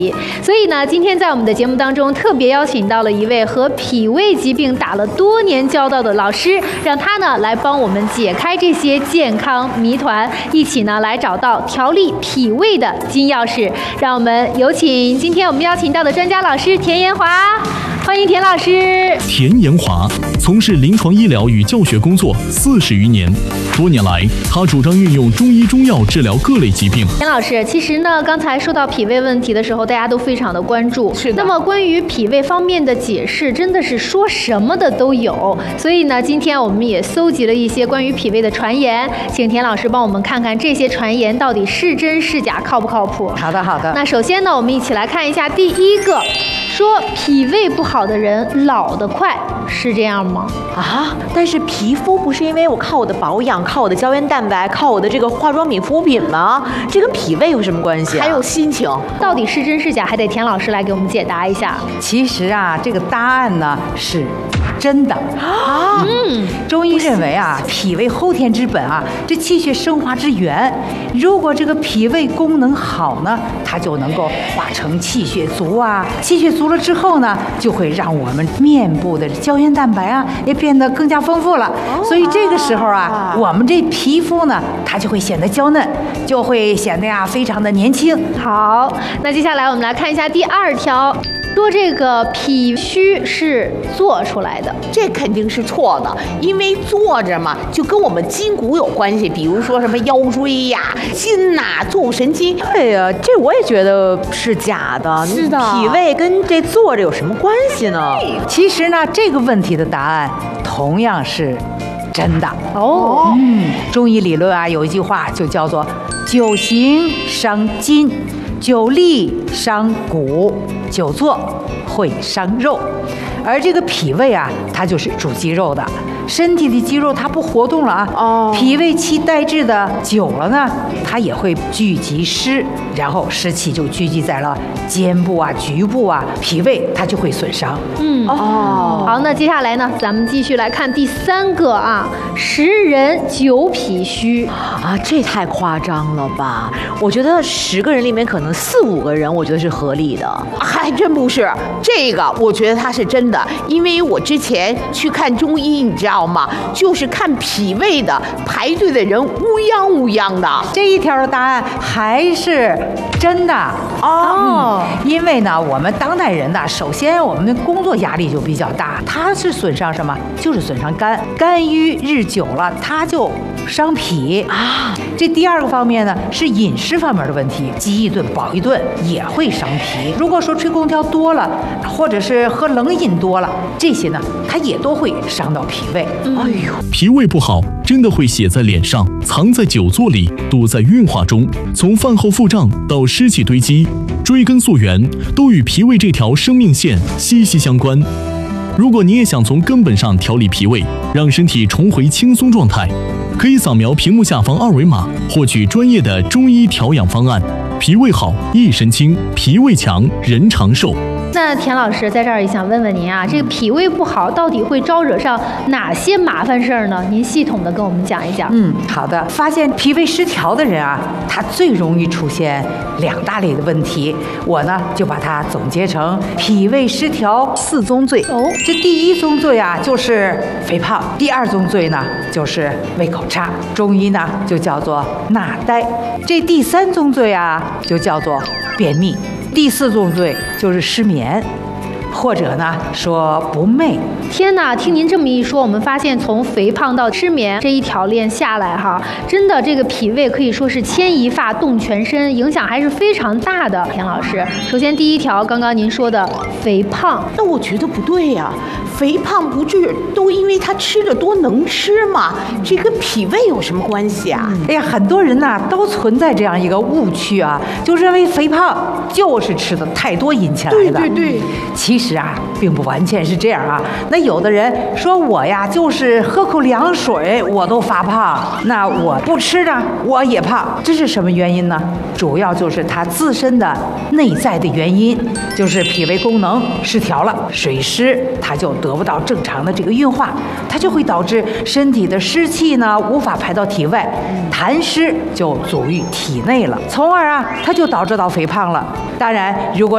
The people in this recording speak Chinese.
所以呢，今天在我们的节目当中特别邀请到了一位和脾胃疾病打了多年交道的老师，让他呢来帮我们解开这些健康谜团，一起呢来找到调理脾胃的金钥匙。让我们有请今天我们邀请到的专家老师田延华，欢迎田老师。 田延华从事临床医疗与教学工作40余年，多年来他主张运用中医中药治疗各类疾病。 田老师，其实呢，刚才说到脾胃问题的时候，大家都非常的关注。 是的。 那么关于脾胃方面的解释，真的是说什么的都有。所以呢，今天我们也搜集了一些关于脾胃的传言，请田老师帮我们看看这些传言到底是真是假，靠不靠谱？ 好的，好的。 那首先呢，我们一起来看一下第一个，说脾胃不好的人老得快，是这样吗？ 啊，但是皮肤不是因为我靠我的保养，靠我的胶原蛋白，靠我的这个化妆品、护肤品吗？这跟脾胃有什么关系啊？ 还有心情， 到底是真是假，还得田老师来给我们解答一下。 其实啊，这个答案呢是真的啊。中医认为啊，脾胃后天之本啊，这气血生化之源。如果这个脾胃功能好呢，它就能够化成气血足啊。气血足了之后呢，就会让我们面部的胶原蛋白啊也变得更加丰富了。所以这个时候啊，我们这皮肤呢，它就会显得娇嫩，就会显得呀非常的年轻。 好，那接下来我们来看一下第二条。说这个脾虚是做出来的， 这肯定是错的，因为坐着嘛，就跟我们筋骨有关系，比如说什么腰椎呀、筋呐、坐骨神经。 哎呀，这我也觉得是假的。 是的， 脾胃跟这坐着有什么关系呢？ 其实呢，这个问题的答案同样是真的哦。 中医理论啊有一句话就叫做“久行伤筋，久立伤骨，久坐会伤肉”。而这个脾胃啊，它就是主肌肉的，身体的肌肉它不活动了啊，脾胃气代滞的久了呢，它也会聚集湿，然后湿气就聚集在了肩部啊、局部啊，脾胃它就会损伤。 好，那接下来呢，咱们继续来看第三个啊，10人9脾虚啊，这太夸张了吧？我觉得10个人里面可能4、5个人，我觉得是合理的。 还真不是，这个我觉得它是真的，因为我之前去看中医，你知道吗？就是看脾胃的，排队的人乌泱乌泱的。 这一条的答案还是真的哦。因为呢，我们当代人呢，首先我们的工作压力就比较大，它是损伤什么？就是损伤肝，肝郁日久了，它就伤脾啊。这第二个方面呢，是饮食方面的问题，饥一顿饱一顿也会伤脾。如果说吹空调多了，或者是喝冷饮多了，这些呢，它也都会伤到脾胃。哎呦， 脾胃不好真的会写在脸上，藏在久坐里，躲在运化中，从饭后腹胀到湿气堆积，追根溯源，都与脾胃这条生命线息息相关。如果你也想从根本上调理脾胃，让身体重回轻松状态，可以扫描屏幕下方2维码，获取专业的中医调养方案。脾胃好，一身轻；脾胃强，人长寿。 那田老师在这儿也想问问您啊，这个脾胃不好到底会招惹上哪些麻烦事儿呢？您系统的跟我们讲一讲。 好的。发现脾胃失调的人啊，他最容易出现2大类的问题，我呢就把它总结成脾胃失调4宗罪。这第1宗罪啊就是肥胖，第2宗罪呢就是胃口差，中医呢就叫做纳呆。这第3宗罪啊就叫做便秘。第4宗罪就是失眠，或者呢说不寐。 天哪，听您这么一说，我们发现从肥胖到失眠这一条链下来哈，真的这个脾胃可以说是牵一发动全身，影响还是非常大的。田老师，首先第1条，刚刚您说的肥胖， 那我觉得不对呀，肥胖不是都因为他吃的多能吃吗？这跟脾胃有什么关系啊？ 哎呀，很多人呐都存在这样一个误区啊，就认为肥胖就是吃的太多引起来的。 对， 其实啊并不完全是这样啊。那有的人说我呀就是喝口凉水我都发胖，那我不吃呢我也胖，这是什么原因呢？主要就是他自身的内在的原因，就是脾胃功能失调了，水湿它就得不到正常的这个运化，它就会导致身体的湿气呢无法排到体外，痰湿就阻于体内了，从而啊它就导致到肥胖了。当然如果